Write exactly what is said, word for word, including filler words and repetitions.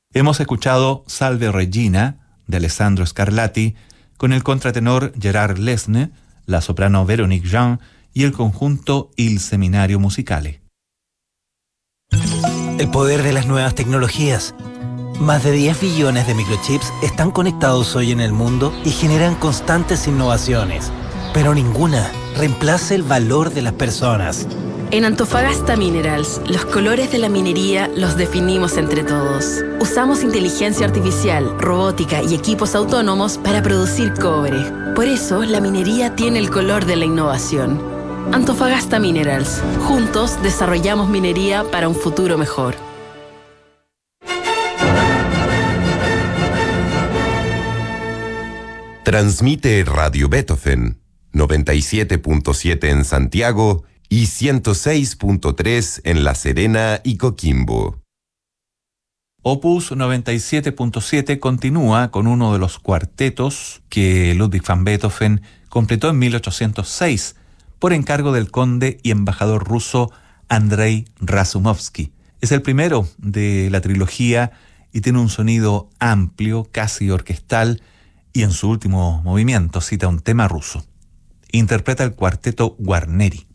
Hemos escuchado Salve Regina, de Alessandro Scarlatti, con el contratenor Gerard Lesne, la soprano Véronique Jean y el conjunto Il Seminario Musicale. El poder de las nuevas tecnologías. Más de diez billones de microchips están conectados hoy en el mundo y generan constantes innovaciones, pero ninguna reemplaza el valor de las personas. En Antofagasta Minerals, los colores de la minería los definimos entre todos. Usamos inteligencia artificial, robótica y equipos autónomos para producir cobre. Por eso, la minería tiene el color de la innovación. Antofagasta Minerals. Juntos desarrollamos minería para un futuro mejor. Transmite Radio Beethoven, noventa y siete punto siete en Santiago y ciento seis punto tres en La Serena y Coquimbo. Opus noventa y siete punto siete continúa con uno de los cuartetos que Ludwig van Beethoven completó en mil ochocientos seis por encargo del conde y embajador ruso Andrei Razumovsky. Es el primero de la trilogía y tiene un sonido amplio, casi orquestal, y en su último movimiento cita un tema ruso. Interpreta el cuarteto Guarneri.